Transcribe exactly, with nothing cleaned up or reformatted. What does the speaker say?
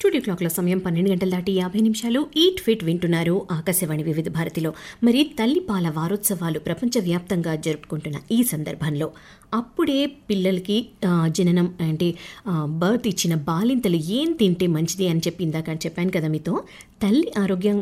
Studio క్లాక్ల సమయం పన్నెండు గంటల దాటి యాభై నిమిషాలు. ఈట్ ఫిట్ వింటున్నారు ఆకాశవాణి వివిధ భారతిలో. మరి తల్లిపాల వారోత్సవాలు ప్రపంచవ్యాప్తంగా జరుపుకుంటున్న ఈ సందర్భంలో అప్పుడే పిల్లలకి జననం అంటే బర్త్ ఇచ్చిన బాలింతలు ఏం తింటే మంచిది అని చెప్పి ఇందాక చెప్పాను కదా మీతో. తల్లి ఆరోగ్యం